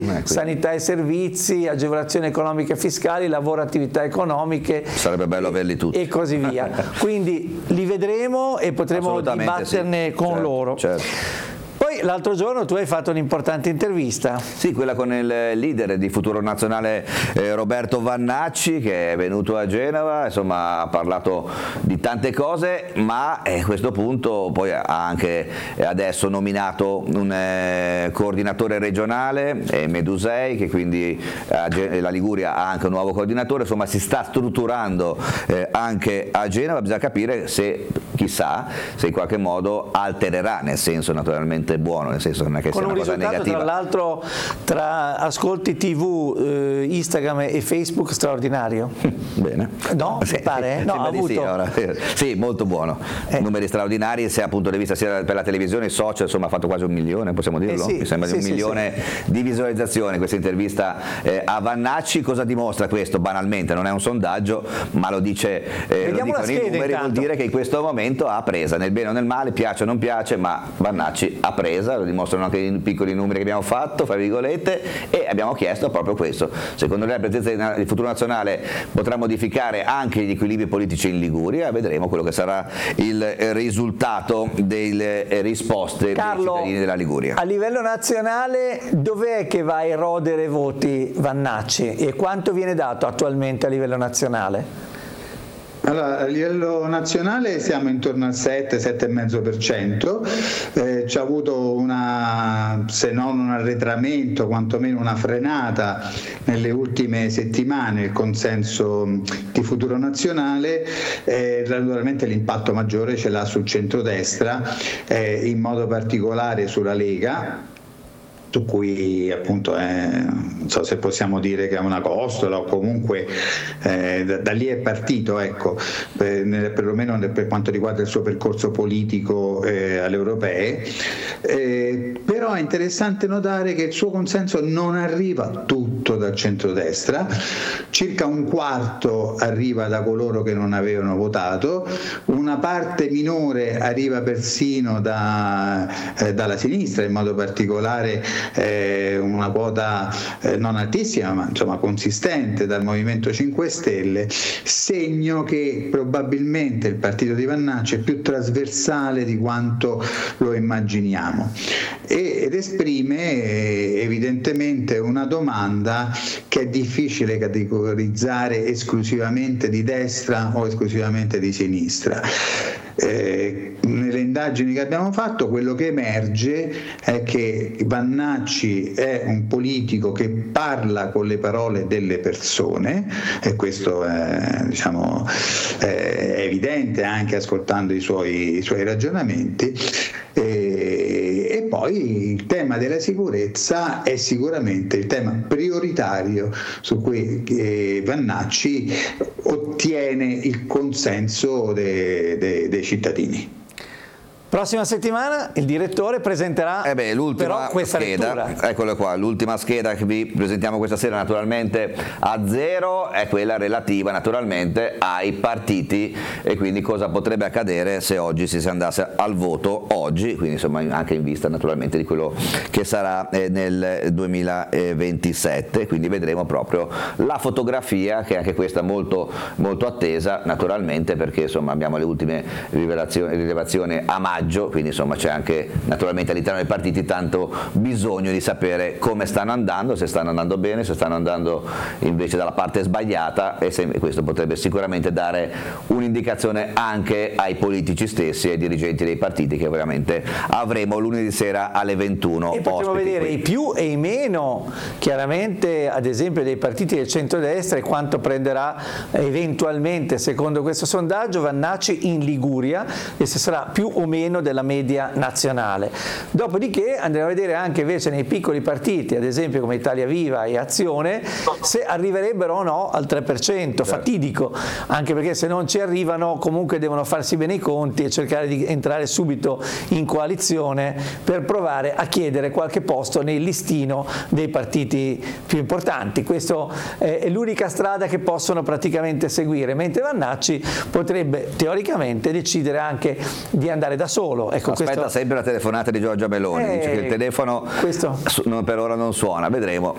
sanità e servizi, agevolazioni economiche e fiscali, lavoro e attività economiche. Sarebbe bello averli tutti. E così via. Quindi li vedremo e potremo dibatterne con loro. Certo. Poi l'altro giorno tu hai fatto un'importante intervista. Sì, quella con il leader di Futuro Nazionale Roberto Vannacci, che è venuto a Genova, insomma ha parlato di tante cose, ma a questo punto poi ha anche adesso nominato un coordinatore regionale, Medusei, che quindi la Liguria ha anche un nuovo coordinatore, insomma si sta strutturando anche a Genova. Bisogna capire se, chissà, se in qualche modo altererà, nel senso naturalmente buono, nel senso che non è che sia una cosa negativa. Tra l'altro, tra ascolti TV, Instagram e Facebook straordinario. Bene. No? Sì, pare? No, ha avuto. Sì, molto buono. Numeri straordinari, sia appunto di vista sia per la televisione, i social, insomma ha fatto quasi 1 milione, possiamo dirlo? Sì, mi sembra di 1 milione di visualizzazioni questa intervista a Vannacci. Cosa dimostra questo? Banalmente, non è un sondaggio, ma lo dice, lo dicono i numeri, vuol dire che in questo momento ha presa, nel bene o nel male, piace o non piace, ma Vannacci ha presa, lo dimostrano anche i piccoli numeri che abbiamo fatto, fra virgolette, e abbiamo chiesto proprio questo. Secondo lei la presenza di Futuro Nazionale potrà modificare anche gli equilibri politici in Liguria? Vedremo quello che sarà il risultato delle risposte dei cittadini della Liguria. A livello nazionale dov'è che va a erodere voti Vannacci e quanto viene dato attualmente a livello nazionale? Allora, a livello nazionale siamo intorno al 7-7,5%, c'è avuto se non un arretramento, quantomeno una frenata nelle ultime settimane il consenso di Futuro Nazionale, naturalmente l'impatto maggiore ce l'ha sul centrodestra, in modo particolare sulla Lega, su cui appunto non so se possiamo dire che è una costola o comunque da lì è partito, ecco, perlomeno per quanto riguarda il suo percorso politico alle europee, però è interessante notare che il suo consenso non arriva tutto dal centrodestra, circa un quarto arriva da coloro che non avevano votato, una parte minore arriva persino dalla sinistra, in modo particolare una quota non altissima ma insomma consistente dal Movimento 5 Stelle, segno che probabilmente il partito di Vannacci è più trasversale di quanto lo immaginiamo ed esprime evidentemente una domanda che è difficile categorizzare esclusivamente di destra o esclusivamente di sinistra. Nelle indagini che abbiamo fatto quello che emerge è che Vannacci è un politico che parla con le parole delle persone e questo è evidente anche ascoltando i suoi ragionamenti. E poi il tema della sicurezza è sicuramente il tema prioritario su cui Vannacci ottiene il consenso dei cittadini. Prossima settimana il direttore presenterà però questa lettura. Eccola qua, l'ultima scheda che vi presentiamo questa sera naturalmente a zero è quella relativa naturalmente ai partiti e quindi cosa potrebbe accadere se oggi si andasse al voto oggi, quindi insomma anche in vista naturalmente di quello che sarà nel 2027, quindi vedremo proprio la fotografia che è anche questa molto, molto attesa naturalmente perché insomma abbiamo le ultime rilevazioni a maggio, quindi insomma c'è anche naturalmente all'interno dei partiti tanto bisogno di sapere come stanno andando, se stanno andando bene, se stanno andando invece dalla parte sbagliata e questo potrebbe sicuramente dare un'indicazione anche ai politici stessi e ai dirigenti dei partiti che veramente avremo lunedì sera alle 21. E potremo vedere i più e i meno chiaramente ad esempio dei partiti del centrodestra e quanto prenderà eventualmente secondo questo sondaggio Vannacci in Liguria e se sarà più o meno della media nazionale. Dopodiché andremo a vedere anche invece nei piccoli partiti, ad esempio come Italia Viva e Azione, se arriverebbero o no al 3%, fatidico, anche perché se non ci arrivano comunque devono farsi bene i conti e cercare di entrare subito in coalizione per provare a chiedere qualche posto nel listino dei partiti più importanti. Questa è l'unica strada che possono praticamente seguire, mentre Vannacci potrebbe teoricamente decidere anche di andare da solo. Ecco, aspetta sempre la telefonata di Giorgia Meloni, dice che il telefono per ora non suona, vedremo.